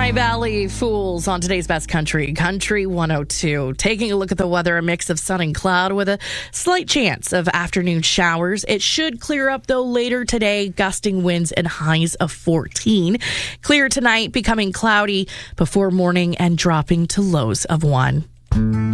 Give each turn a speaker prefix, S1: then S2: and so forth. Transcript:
S1: Valley Fools on today's Best Country, Country 102. Taking a look at the weather, a mix of sun and cloud with a slight chance of afternoon showers. It should clear up, though, later today, gusting winds and highs of 14. Clear tonight, becoming cloudy before morning and dropping to lows of 1.